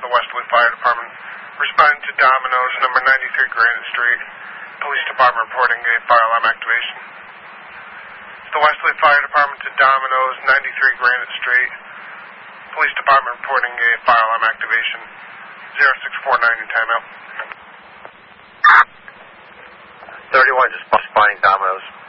the Westerly Fire Department. Responding to Domino's, number 93 Granite Street. Police Department reporting a fire alarm activation. The Westerly Fire Department to Domino's, 93 Granite Street. Police Department reporting a fire alarm activation. 0649 in timeout. 31 just responding Domino's.